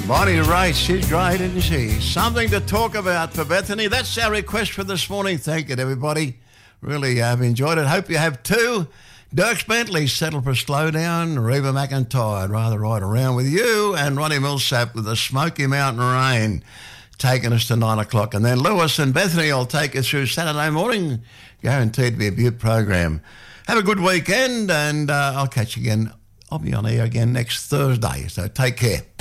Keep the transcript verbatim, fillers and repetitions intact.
Bonnie Raitt, she's great, isn't she? Something to talk about for Bethany. That's our request for this morning. Thank you to everybody. Really have enjoyed it. Hope you have too. Dirks Bentley settled for Slowdown. Reba McEntire, I'd rather ride around with you. And Ronnie Millsap with the Smoky Mountain Rain, taking us to nine o'clock. And then Lewis and Bethany will take us through Saturday morning. Guaranteed to be a beaut program. Have a good weekend, and uh, I'll catch you again. I'll be on air again next Thursday, so take care.